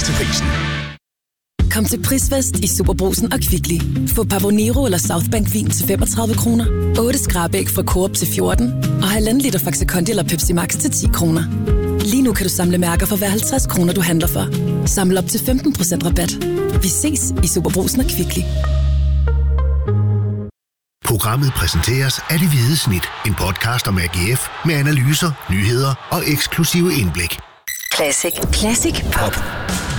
til prisen. Kom til Prisfest i Superbrugsen og Kvickly. Få Pavonero eller Southbank vin til 35 kroner. 8 skrabæg fra Coop til 14. Og 1,5 liter Faxe Kondi eller Pepsi Max til 10 kroner. Lige nu kan du samle mærker for hver 50 kroner, du handler for. Samle op til 15% rabat. Vi ses i Superbrugsen og Kvickly. Programmet præsenteres af Det Hvide Snit. En podcast om AGF med analyser, nyheder og eksklusive indblik. Classic Pop.